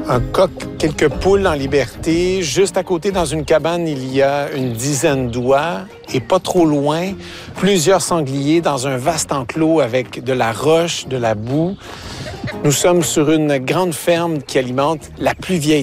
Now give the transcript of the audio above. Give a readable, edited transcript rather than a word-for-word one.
Un coq, quelques poules en liberté. Juste à côté, dans une cabane, il y a une dizaine d'oies. Et pas trop loin, plusieurs sangliers dans un vaste enclos avec de la roche, de la boue. Nous sommes sur une grande ferme qui alimente la plus vieille